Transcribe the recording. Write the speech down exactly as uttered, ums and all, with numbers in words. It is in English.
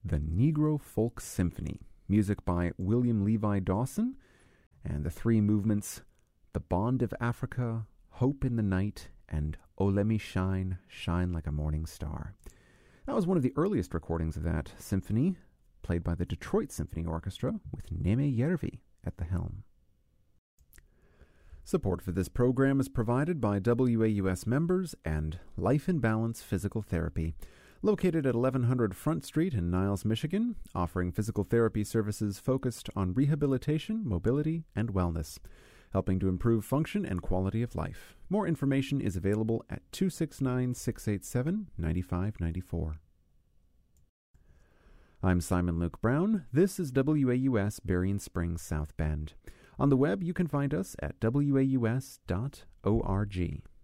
the Negro Folk Symphony, music by William Levi Dawson, and the three movements, The Bond of Africa, Hope in the Night, and Oh Let Me Shine, Shine Like a Morning Star. That was one of the earliest recordings of that symphony, played by the Detroit Symphony Orchestra, with Neme Järvi at the helm. Support for this program is provided by W A U S members and Life in Balance Physical Therapy, located at eleven hundred Front Street in Niles, Michigan, offering physical therapy services focused on rehabilitation, mobility, and wellness, helping to improve function and quality of life. More information is available at two six nine, six eight seven, nine five nine four. I'm Simon Luke Brown. This is W A U S Berrien Springs South Bend. On the web, you can find us at W A U S dot org.